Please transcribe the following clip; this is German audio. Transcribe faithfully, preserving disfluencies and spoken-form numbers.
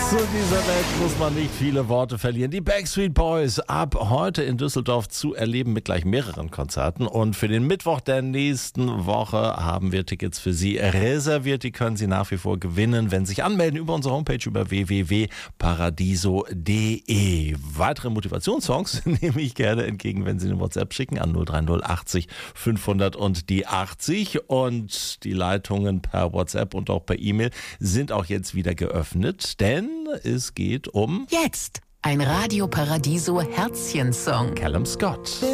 Zu dieser Welt muss man nicht viele Worte verlieren. Die Backstreet Boys ab heute in Düsseldorf zu erleben mit gleich mehreren Konzerten. Und für den Mittwoch der nächsten Woche haben wir Tickets für Sie reserviert. Die können Sie nach wie vor gewinnen, wenn Sie sich anmelden über unsere Homepage über w w w punkt paradiso punkt d e. Weitere Motivationssongs nehme ich gerne entgegen, wenn Sie eine WhatsApp schicken an null drei null achtzig fünfhundert und die achtzig. Und die Leitungen per WhatsApp und auch per E-Mail sind auch jetzt wieder geöffnet, denn es geht um Jetzt ein Radio Paradiso Herzchen-Song. Callum Scott.